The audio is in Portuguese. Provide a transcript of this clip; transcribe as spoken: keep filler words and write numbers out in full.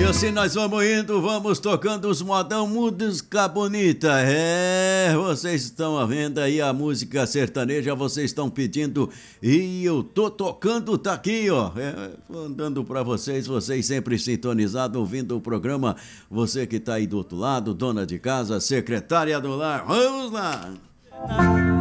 E assim nós vamos indo, vamos tocando os modão música bonita. É, vocês estão vendo aí a música sertaneja, vocês estão pedindo e eu tô tocando, tá aqui, ó. É, andando pra vocês, vocês sempre sintonizados, ouvindo o programa. Você que tá aí do outro lado, dona de casa, secretária do lar, vamos lá!